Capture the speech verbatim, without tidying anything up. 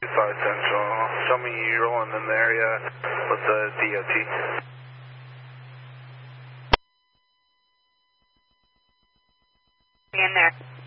five Central. Show me you rolling in the area with the D O T. In there.